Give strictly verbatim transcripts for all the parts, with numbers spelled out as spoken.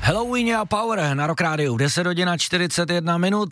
Halloween a Power na Rock Rádiu, deset hodin čtyřicet jedna minut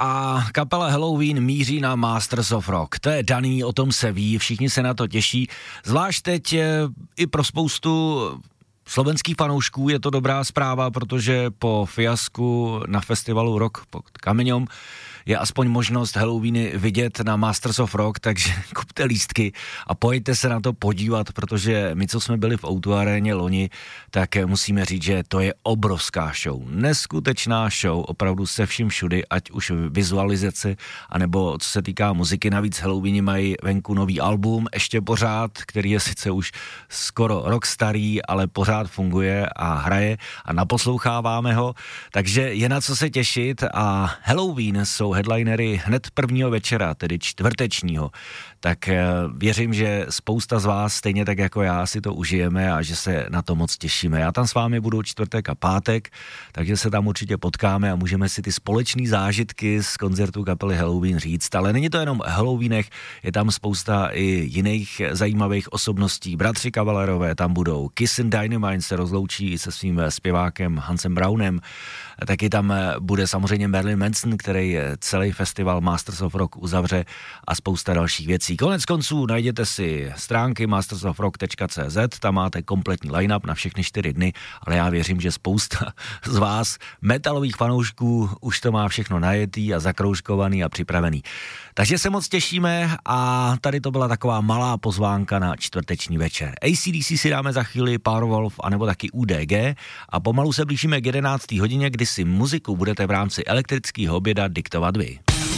a kapela Halloween míří na Masters of Rock. To je daný, o tom se ví, všichni se na to těší, zvlášť teď i pro spoustu slovenských fanoušků je to dobrá zpráva, protože po fiasku na festivalu Rock pod Kameňom je aspoň možnost Halloweeny vidět na Masters of Rock, takže kupte lístky a pojďte se na to podívat, protože my, co jsme byli v ó dvě aréně loni, tak musíme říct, že to je obrovská show. Neskutečná show, opravdu se vším všudy, ať už vizualizace, anebo co se týká muziky. Navíc Halloweeny mají venku nový album, ještě pořád, který je sice už skoro rok starý, ale pořád funguje a hraje a naposloucháváme ho, takže je na co se těšit a Halloween jsou headlinery hned prvního večera, tedy čtvrtečního, tak věřím, že spousta z vás, stejně tak jako já, si to užijeme a že se na to moc těšíme. Já tam s vámi budu čtvrtek a pátek, takže se tam určitě potkáme a můžeme si ty společné zážitky z koncertu kapely Halloween říct, ale není to jenom o Halloweenech, je tam spousta i jiných zajímavých osobností. Bratři Kavalerové tam budou, Kiss and Dynamite se rozloučí se svým zpěvákem Hansem Brownem, taky tam bude samozřejmě Marilyn Manson, který celý festival Masters of Rock uzavře a spousta dalších věcí. Konec konců najděte si stránky masters of rock tečka cé zet, tam máte kompletní line-up na všechny čtyři dny, ale já věřím, že spousta z vás metalových fanoušků už to má všechno najetý a zakroužkovaný a připravený. Takže se moc těšíme a tady to byla taková malá pozvánka na čtvrteční večer. A C D C si dáme za chvíli, Powerwolf anebo taky U D G a pomalu se blížíme k jedenácté hodině, kdy si muziku budete v rámci elektrického oběda diktovat vy.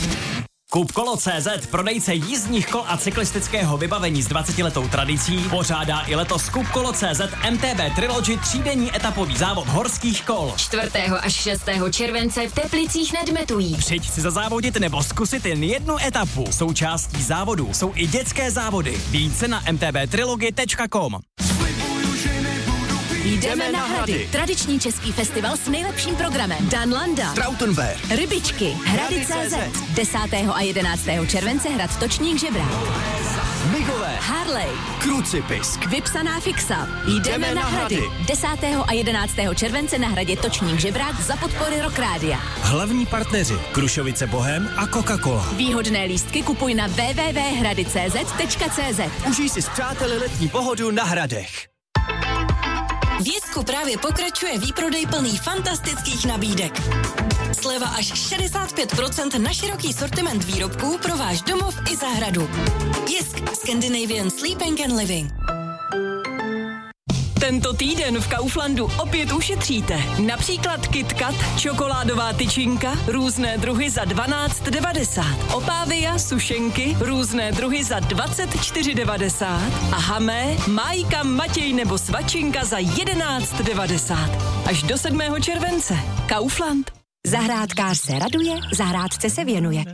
Kupkolo tečka cé zet, prodejce jízdních kol a cyklistického vybavení s dvacetiletou tradicí, pořádá i letos Kupkolo tečka cé zet M T B Trilogy třídenní etapový závod horských kol. čtvrtého až šestého července v Teplicích nad Metují. Přijď si zazávodit nebo zkusit jen jednu etapu. Součástí závodu jsou i dětské závody. Více na m t b trilogy tečka com. Jdeme na Hrady. Tradiční český festival s nejlepším programem. Dan Landa, Trautenberg, Rybičky, Hrady tečka cé zet. desátého a jedenáctého července hrad Točník Žebrák. Migové, Harley, Krucipisk, Vypsaná fixa. Jdeme na Hrady. desátého a jedenáctého července na hradě Točník Žebrák za podpory Rock Rádia. Hlavní partneři Krušovice Bohem a Coca-Cola. Výhodné lístky kupuj na w w w tečka hrady tečka cé zet tečka cé zet. Užij si s přáteli letní pohodu na Hradech. V Jesku právě pokračuje výprodej plný fantastických nabídek. Sleva až šedesát pět procent na široký sortiment výrobků pro váš domov i zahradu. Jesk, Scandinavian Sleeping and Living. Tento týden v Kauflandu opět ušetříte. Například KitKat, čokoládová tyčinka, různé druhy za dvanáct devadesát. Opávia, sušenky, různé druhy za dvacet čtyři devadesát. A Hamé, Májka, Matěj nebo Svačinka za jedenáct devadesát. Až do sedmého července. Kaufland. Zahrádkář se raduje, zahrádce se věnuje.